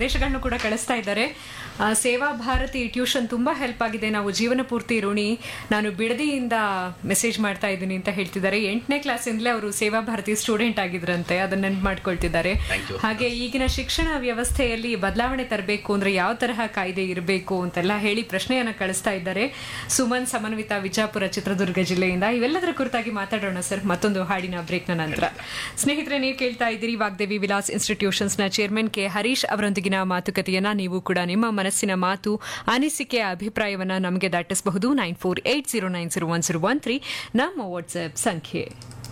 ಸಂದೇಶಗಳನ್ನು ಕೂಡ ಕಳಿಸ್ತಾ ಇದ್ದಾರೆ. ಸೇವಾ ಭಾರತಿ ಟ್ಯೂಷನ್ ತುಂಬಾ ಹೆಲ್ಪ್ ಆಗಿದೆ, ನಾವು ಜೀವನ ಪೂರ್ತಿ ಋಣಿ. ನಾನು ಬಿಡದಿಯಿಂದ ಮೆಸೇಜ್ ಮಾಡ್ತಾ ಇದ್ದೀನಿ ಅಂತ ಹೇಳ್ತಿದ್ದಾರೆ. 8ನೇ ಕ್ಲಾಸಿಂದಲೇ ಅವರು ಸೇವಾ ಭಾರತಿ ಸ್ಟೂಡೆಂಟ್ ಆಗಿದ್ರಂತೆ, ಅದನ್ನ ನೆನ್ಪು ಮಾಡ್ಕೊಳ್ತಿದ್ದಾರೆ. ಹಾಗೆ ಈಗಿನ ಶಿಕ್ಷಣ ವ್ಯವಸ್ಥೆಯಲ್ಲಿ ಬದಲಾವಣೆ ತರಬೇಕು ಅಂದ್ರೆ ಯಾವ ತರಹ ಕಾಯ್ದೆ ಇರಬೇಕು ಅಂತೆಲ್ಲ ಹೇಳಿ ಪ್ರಶ್ನೆಯನ್ನ ಕಳಿಸ್ತಾ ಇದ್ದಾರೆ. ಸುಮನ್ ಸಮನ್ವಿತ ವಿಜಾಪುರ ಚಿತ್ರದುರ್ಗ ಜಿಲ್ಲೆಯಿಂದ. ಇವೆಲ್ಲದರ ಕುರಿತಾಗಿ ಮಾತಾಡೋಣ ಸರ್ ಮತ್ತೊಂದು ಹಾಡಿನ ಬ್ರೇಕ್ನ ನಂತರ. ಸ್ನೇಹಿತರೆ, ನೀವು ಕೇಳ್ತಾ ಇದ್ದೀರಿ ವಾಗ್ದೇವಿ ವಿಲಾಸ್ ಇನ್ಸ್ಟಿಟ್ಯೂಷನ್ಸ್ ನ ಚೇರ್ಮನ್ ಕೆ ಹರೀಶ್ ಅವರೊಂದಿಗಿನ ಮಾತುಕತೆಯನ್ನ. ನೀವು ಕೂಡ ನಿಮ್ಮ ಮನಸ್ಸಿನ ಮಾತು, ಅನಿಸಿಕೆ, ಅಭಿಪ್ರಾಯವನ್ನ ನಮಗೆ ದಾಟಿಸಬಹುದು. 9480901013 ನಮ್ಮ ವಾಟ್ಸ್ಆಪ್ ಸಂಖ್ಯೆ.